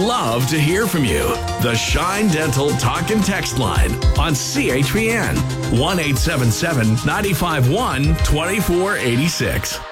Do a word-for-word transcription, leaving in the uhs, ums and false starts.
love to hear from you. The Shine Dental Talk and Text line on C H P N one eight seven seven, nine five one, two four eight six.